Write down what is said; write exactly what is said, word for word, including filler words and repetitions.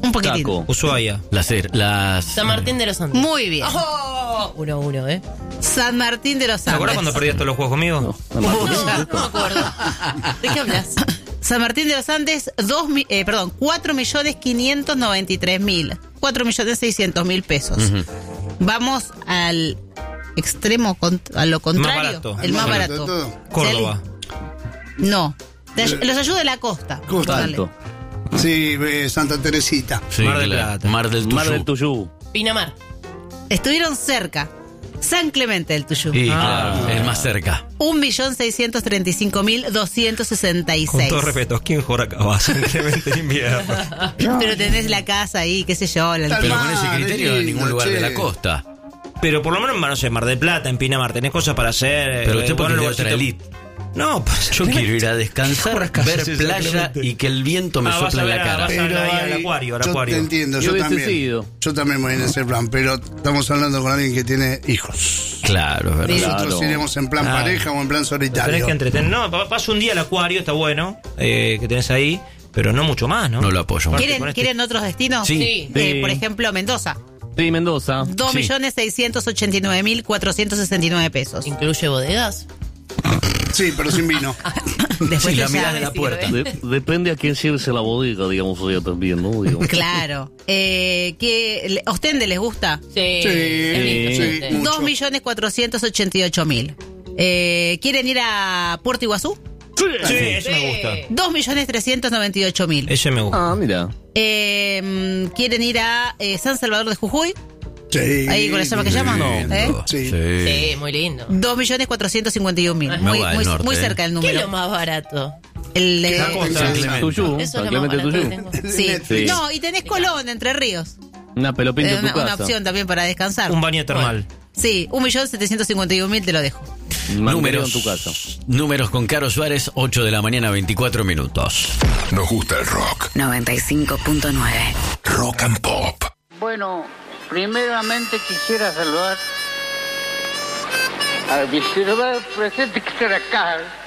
Un poquitín. Taco. Ushuaia. Las, las... San Martín de los Andes. Muy bien. Oh, uno a uno, ¿eh? San Martín de los ¿Te acuerdas Andes. cuando perdías todos los juegos conmigo? No, no, Uh, no, ya. No me acuerdo. ¿De qué hablas? San Martín de los Andes, dos, mi- eh, perdón, cuatro millones quinientos noventa y tres mil. cuatro millones seiscientos mil pesos. Ujú. Vamos al extremo, con- a lo contrario. barato. El más Más barato barato. de todo. Córdoba. No. Te ay- los ayuda la costa. Costa. Dale. Tanto. Sí, eh, Santa Teresita. Sí, Mar del claro. Plata. Mar del Tuyú. Mar del Tuyú. Pinamar. Estuvieron cerca. San Clemente del Tuyú. Sí, Ah. claro, el más cerca. un millón seiscientos treinta y cinco mil doscientos sesenta y Con seis. todo respeto, ¿quién juega acá? Simplemente en invierno. Pero tenés la casa ahí, qué sé yo, la Tal Pero mar, con ese criterio es en ningún lindo, lugar de che. la costa. Pero por lo menos, no sé, Mar del Plata, en Pinamar, tenés cosas para hacer. Pero eh, usted bueno, puede ir a lugarcito- otra elite. No, pues Yo quiero ir a descansar, Por acaso, ver sí, playa exactamente. y que el viento me Ah, vas sople a en ver la a- cara. vas a- Pero ahí al hay- acuario, al yo acuario. te entiendo, Yo yo, hubiese también. sido. Yo también voy en ese plan, pero estamos hablando con alguien que tiene hijos. Claro, es verdad. Nosotros Claro. iremos en plan Claro. pareja o en plan Tenés solitario. que entretener. No, pa- vas un día al acuario, está bueno, eh, que tenés ahí, pero no mucho más, ¿no? No lo apoyo. Aparte, ¿Quieren, con este- ¿Quieren otros destinos? Sí. Sí. Eh, Sí. por ejemplo, Mendoza. Sí, Mendoza. dos millones seiscientos ochenta y nueve mil cuatrocientos sesenta y nueve pesos. ¿Incluye bodegas? Sí, pero sin vino. Después Sí, te la mirás de llaman. la puerta. De- depende a quién lleves a la bodega, digamos, o sea, también, ¿no? Digamos. Claro. Eh, ¿qué, le- ¿Ostende les gusta? Sí. Sí, es lindo, sí. sí. Mucho. dos millones cuatrocientos ochenta y ocho mil. Eh, ¿Quieren ir a Puerto Iguazú? Sí, ese me gusta. dos millones trescientos noventa y ocho mil. Ese me gusta. Ah, mira. Eh, ¿Quieren ir a eh, San Salvador de Jujuy? Sí. Ahí con la llama que llama. Lindo. ¿Eh? Sí. Sí, muy lindo. dos millones cuatrocientos cincuenta y un mil. Me Muy, va al muy, norte, muy eh. cerca del ¿Qué es lo número. más barato? El de- La costa. San Clemente. Tuyú. Eso es San lo más Clemente barato que Tuyú. tengo. Sí. Netflix. No, y tenés Colón, Entre Ríos. Una pelopinta Eh, en tu una, una casa. opción también para descansar. Un baño termal. Sí, un millón setecientos cincuenta y un mil te lo dejo. Números Números, en tu casa. números con Caro Suárez, ocho de la mañana, veinticuatro minutos. Nos gusta el rock. noventa y cinco punto nueve. Rock and Pop. Bueno, primeramente quisiera saludar al vicepresidente que está acá,